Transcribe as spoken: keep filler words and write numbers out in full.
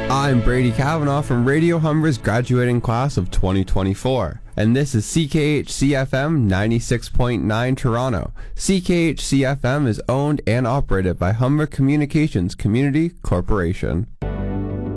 I'm Brady Kavanaugh from Radio Humber's graduating class of twenty twenty-four, and this is C K H C F M ninety-six point nine Toronto. C K H C F M is owned and operated by Humber Communications Community Corporation.